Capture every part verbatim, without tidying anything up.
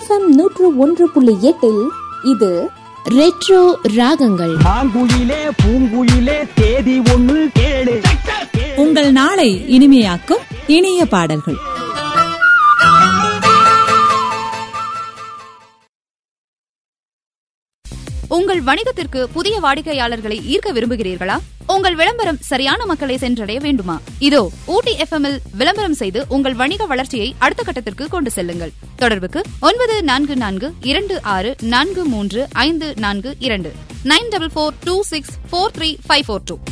FM நூற்று ஒன்று புள்ளி எட்டில் இது ரெட்ரோ ராகங்கள். ஆங்குயிலே பூங்குயிலே தேதி ஒன்று கேளு. உங்கள் நாளை இனிமையாக்கும் இனிய பாடல்கள். உங்கள் வணிகத்திற்கு புதிய வாடிக்கையாளர்களை ஈர்க்க விரும்புகிறீர்களா? உங்கள் விளம்பரம் சரியான மக்களை சென்றடைய வேண்டுமா? இதோ ஊட்டி எஃப்எம் இல் விளம்பரம் செய்து உங்கள் வணிக வளர்ச்சியை அடுத்த கட்டத்திற்கு கொண்டு செல்லுங்கள். தொடர்புக்கு ஒன்பது நான்கு நான்கு இரண்டு ஆறு நான்கு மூன்று ஐந்து நான்கு இரண்டு nine double four two six four three five four two.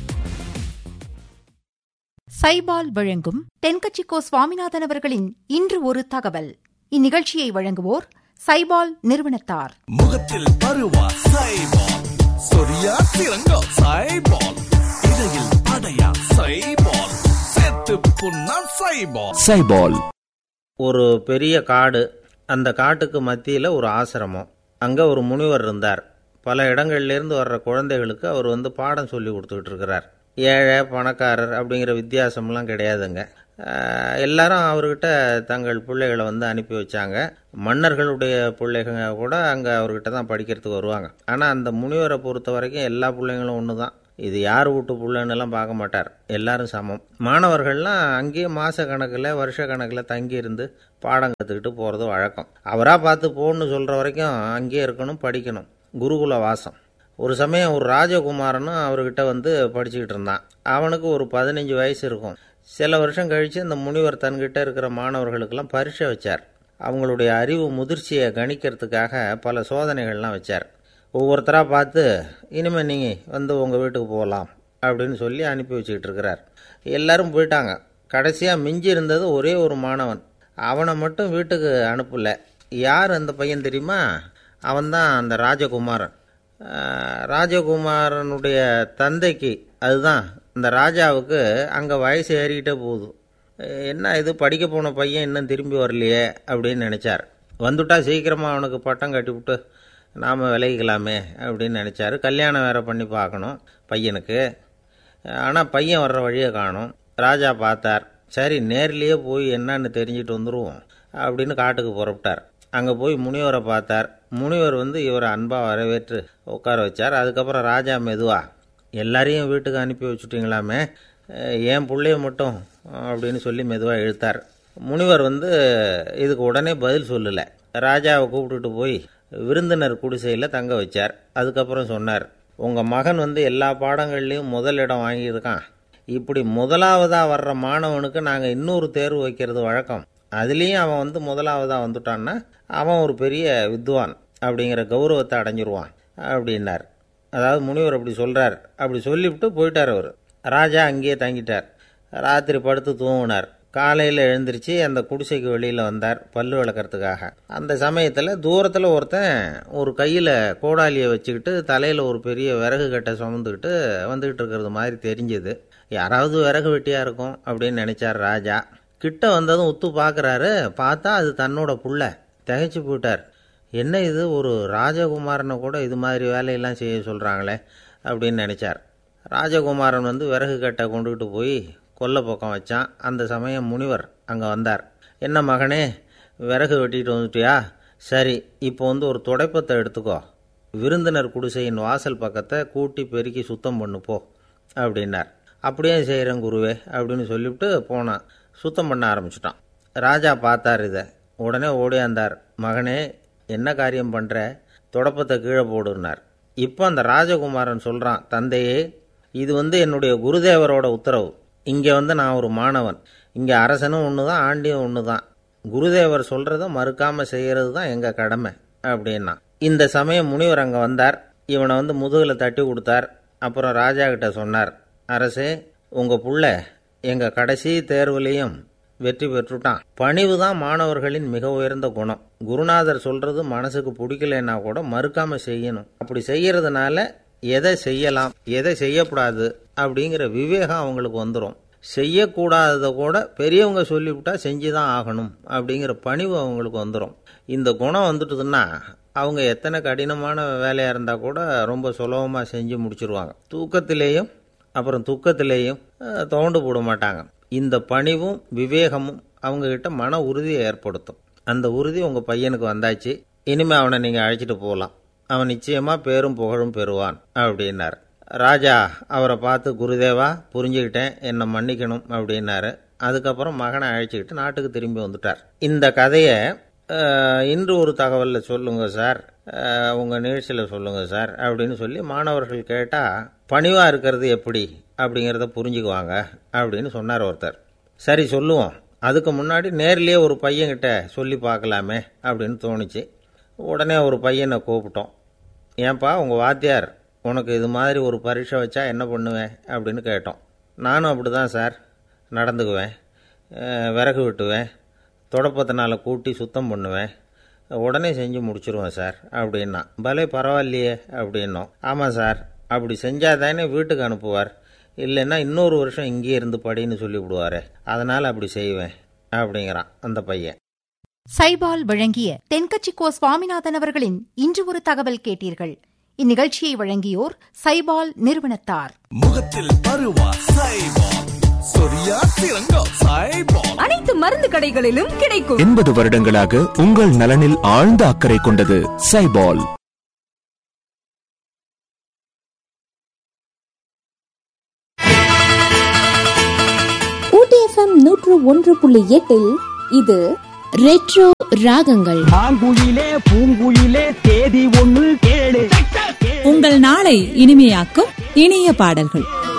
Saibol வழங்கும் தென்கட்சி கோ சுவாமிநாதன் அவர்களின் இன்று ஒரு தகவல். இந்நிகழ்ச்சியை வழங்குவோர் சைபால் நிறுவனத்தார். முகத்தில் பருவா சைபால், சொரியா சிறங்கா சைபால், இடையில் அடையா சைபால், செத்து புண்ணா சைபால். சைபால். ஒரு பெரிய காடு, அந்த காட்டுக்கு மத்தியில் ஒரு ஆசிரமம். அங்கே ஒரு முனிவர் இருந்தார். பல இடங்கள்லேருந்து வர்ற குழந்தைகளுக்கு அவர் வந்து பாடம் சொல்லி கொடுத்துக்கிட்டு இருக்கிறார். ஏழை பணக்காரர் அப்படிங்கிற வித்தியாசம்லாம் கிடையாதுங்க. எல்லாரும் அவர்கிட்ட தங்கள் பிள்ளைகளை வந்து அனுப்பி வச்சாங்க. மன்னர்களுடைய பிள்ளைங்க கூட அங்கே அவர்கிட்ட தான் படிக்கிறதுக்கு வருவாங்க. ஆனால் அந்த முனிவரை பொறுத்த வரைக்கும் எல்லா பிள்ளைங்களும் ஒன்று தான். இது யார் வீட்டு பிள்ளைன்னெல்லாம் பார்க்க மாட்டார், எல்லாரும் சமம். மாணவர்கள்லாம் அங்கேயே மாத கணக்கில் வருஷ கணக்கில் தங்கி இருந்து பாடம் கற்றுக்கிட்டு போகிறது வழக்கம். அவராக பார்த்து போன்னு சொல்கிற வரைக்கும் அங்கேயே இருக்கணும், படிக்கணும். குருகுல வாசம். ஒரு சமயம் ஒரு ராஜகுமாரனும் அவர்கிட்ட வந்து படிச்சுக்கிட்டு இருந்தான். அவனுக்கு ஒரு பதினஞ்சு வயசு இருக்கும். சில வருஷம் கழித்து இந்த முனிவர் தன்கிட்ட இருக்கிற மாணவர்களுக்கெல்லாம் பரீட்சை வச்சார். அவங்களுடைய அறிவு முதிர்ச்சியை கணிக்கிறதுக்காக பல சோதனைகள்லாம் வச்சார். ஒவ்வொருத்தராக பார்த்து இனிமேல் நீங்கள் வந்து உங்கள் வீட்டுக்கு போகலாம் அப்படின்னு சொல்லி அனுப்பி வச்சுக்கிட்டு இருக்கிறார். எல்லோரும் போயிட்டாங்க. கடைசியாக மிஞ்சி இருந்தது ஒரே ஒரு மாணவன். அவனை மட்டும் வீட்டுக்கு அனுப்பலை. யார் அந்த பையன் தெரியுமா? அவன்தான் அந்த ராஜகுமாரன். ராஜகுமாரனுடைய தந்தைக்கு, அதுதான் இந்த ராஜாவுக்கு, அங்கே வயசு ஏறிக்கிட்டே போகுது. என்ன இது, படிக்க போன பையன் இன்னும் திரும்பி வரலையே அப்படின்னு நினச்சார். வந்துட்டா சீக்கிரமாக அவனுக்கு பட்டம் கட்டிவிட்டு நாம் விலகிக்கலாமே அப்படின்னு நினச்சார். கல்யாணம் வேறு பண்ணி பார்க்கணும் பையனுக்கு. ஆனால் பையன் வர்ற வழியை காணும். ராஜா பார்த்தார். சரி, நேர்லேயே போய் என்னன்னு தெரிஞ்சுட்டு வந்துடுவோம் அப்படின்னு காட்டுக்கு புறப்பட்டார். அங்கே போய் முனிவரை பார்த்தார். முனிவர் வந்து இவரை அன்பாக வரவேற்று உட்கார வச்சார். அதுக்கப்புறம் ராஜா மெதுவா, எல்லாரையும் வீட்டுக்கு அனுப்பி வச்சுட்டிங்களாமே, ஏன் பிள்ளைய மட்டும் அப்படின்னு சொல்லி மெதுவாக இழுத்தார். முனிவர் வந்து இதுக்கு உடனே பதில் சொல்லலை. ராஜாவை கூப்பிட்டுட்டு போய் விருந்தினர் குடிசையில் தங்க வச்சார். அதுக்கப்புறம் சொன்னார், உங்கள் மகன் வந்து எல்லா பாடங்கள்லேயும் முதல் இடம் வாங்கியிருக்கான். இப்படி முதலாவதாக வர்ற மாணவனுக்கு நாங்கள் இன்னொரு தேர்வு வைக்கிறது வழக்கம். அதுலேயும் அவன் வந்து முதலாவதாக வந்துட்டான்னா அவன் ஒரு பெரிய வித்வான் அப்படிங்கிற கௌரவத்தை அடைஞ்சிருவான் அப்படின்னார். அதாவது முனிவர் அப்படி சொல்கிறார். அப்படி சொல்லிவிட்டு போயிட்டார் அவர். ராஜா அங்கேயே தங்கிட்டார். ராத்திரி படுத்து தூங்கினார். காலையில் எழுந்திரிச்சு அந்த குடிசைக்கு வெளியில் வந்தார் பல்லு விளக்கிறதுக்காக. அந்த சமயத்தில் தூரத்தில் ஒருத்தன் ஒரு கையில் கோடாலியை வச்சுக்கிட்டு தலையில் ஒரு பெரிய விறகு கட்டை சுமந்துக்கிட்டு வந்துக்கிட்டு இருக்கிறது மாதிரி தெரிஞ்சது. யாராவது விறகு வெட்டியாக இருக்கும் அப்படின்னு நினச்சார் ராஜா. கிட்ட வந்ததும் உத்து பார்க்குறாரு. பார்த்தா அது தன்னோட புள்ள. திகைச்சு போயிட்டார். என்ன இது, ஒரு ராஜகுமாரனை கூட இது மாதிரி வேலையெல்லாம் செய்ய சொல்கிறாங்களே அப்படின்னு நினச்சார். ராஜகுமாரன் வந்து விறகு கட்டை கொண்டுக்கிட்டு போய் கொல்லை பக்கம் வச்சான். அந்த சமயம் முனிவர் அங்கே வந்தார். என்ன மகனே, விறகு வெட்டிட்டு வந்துட்டியா? சரி, இப்போ வந்து ஒரு துடைப்பத்தை எடுத்துக்கோ, விருந்தினர் குடிசையின் வாசல் பக்கத்தை கூட்டி பெருக்கி சுத்தம் பண்ணு போ அப்படின்னார். அப்படியே செய்கிறேன் குருவே அப்படின்னு சொல்லிவிட்டு போனான். சுத்தம் பண்ண ஆரம்பிச்சிட்டான். ராஜா பார்த்தார் இதை. உடனே ஓடியாந்தார். மகனே, என்ன காரியம் பண்ணுற? தொடப்பத்தை கீழே போடுனார். இப்போ அந்த ராஜகுமாரன் சொல்கிறான், தந்தையே, இது வந்து என்னுடைய குருதேவரோட உத்தரவு. இங்கே வந்து நான் ஒரு மாணவன். இங்கே அரசனும் ஒன்று தான், ஆண்டியும் ஒன்று தான். குருதேவர் சொல்கிறத மறுக்காமல் செய்கிறது தான் எங்கள் கடமை அப்படின்னா. இந்த சமயம் முனிவர் அங்கே வந்தார். இவனை வந்து முதுகில் தட்டி கொடுத்தார். அப்புறம் ராஜா கிட்ட சொன்னார், அரசே, உங்கள் புள்ள எங்கள் கடைசி தேர்வுலையும் வெற்றி பெற்றுட்டான். பணிவு தான் மாணவர்களின் மிக உயர்ந்த குணம். குருநாதர் சொல்றது மனசுக்கு பிடிக்கலன்னா கூட மறுக்காம செய்யணும். அப்படி செய்யறதுனால எதை செய்யலாம் எதை செய்யக்கூடாது அப்படிங்கிற விவேகம் அவங்களுக்கு வந்துடும். செய்யக்கூடாததை கூட பெரியவங்க சொல்லிவிட்டா செஞ்சுதான் ஆகணும் அப்படிங்கிற பணிவு அவங்களுக்கு வந்துடும். இந்த குணம் வந்துட்டுதுன்னா அவங்க எத்தனை கடினமான வேலையாக இருந்தால் கூட ரொம்ப சுலபமாக செஞ்சு முடிச்சிருவாங்க. தூக்கத்திலேயும் அப்புறம் துக்கத்திலேயும் தோண்டு போட மாட்டாங்க. இந்த பணிவும் விவேகமும் அவங்கக்கிட்ட மன உறுதியை ஏற்படுத்தும். அந்த உறுதி உங்கள் பையனுக்கு வந்தாச்சு. இனிமேல் அவனை நீங்கள் அழைச்சிட்டு போகலாம். அவன் நிச்சயமாக பேரும் புகழும் பெறுவான் அப்படின்னார். ராஜா அவரை பார்த்து, குருதேவா புரிஞ்சுக்கிட்டேன், என்னை மன்னிக்கணும் அப்படின்னாரு. அதுக்கப்புறம் மகனை அழைச்சிக்கிட்டு நாட்டுக்கு திரும்பி வந்துட்டார். இந்த கதையை இன்று ஒரு தகவலில் சொல்லுங்கள் சார், உங்கள் நிகழ்ச்சியில் சொல்லுங்கள் சார் அப்படின்னு சொல்லி மாணவர்கள் கேட்டால் பணிவாக இருக்கிறது எப்படி அப்படிங்கிறத புரிஞ்சுக்குவாங்க அப்படின்னு சொன்னார் ஒருத்தர். சரி சொல்லுவோம், அதுக்கு முன்னாடி நேர்லேயே ஒரு பையன்கிட்ட சொல்லி பார்க்கலாமே அப்படின்னு தோணுச்சு. உடனே ஒரு பையனை கூப்பிட்டோம். ஏன்பா உங்கள் வாத்தியார் உனக்கு இது மாதிரி ஒரு பரீட்சை வச்சா என்ன பண்ணுவேன் அப்படின்னு கேட்டோம். நானும் அப்படி தான் சார் நடந்துக்குவேன், விறகு வெட்டுவேன், தொடப்பத்தினால கூட்டி சுத்தம் பண்ணுவேன், உடனே செஞ்சு முடிச்சிருவேன் சார் அப்படின்னா. பலே பரவாயில்லையே அப்படின்னோம். ஆமாம் சார், அப்படி செஞ்சால் தானே வீட்டுக்கு அனுப்புவார், இல்லைன்னா இன்னொரு வருஷம் இங்கேயே இருந்து படின்னு சொல்லிவிடுவார், அதனால் அப்படி செய்வேன் அப்படிங்கிறான் அந்த பையன். சைபால் வழங்கிய தென்கட்சி கோ சுவாமிநாதன் அவர்களின் இன்று ஒரு தகவல் கேட்டீர்கள். இந்நிகழ்ச்சியை வழங்கியோர் சைபால் நிறுவனத்தார். முகத்தில் பருவா சைபால், சொரியா சிறங்கோ சைபால், அனைத்து மருந்து கடைகளிலும் கிடைக்கும். எண்பது வருடங்களாக உங்கள் நலனில் ஆழ்ந்த அக்கறை கொண்டது சைபால். ஊட்டி எஃப்எம் நூற்று ஒன்று புள்ளி எட்டில் இது ரெட்ரோ ராகங்கள். ஆங்குயிலே பூங்குயிலே தேதி ஒண்ணு கேளு. உங்கள் நாளை இனிமையாக்கும் இனிய பாடல்கள்.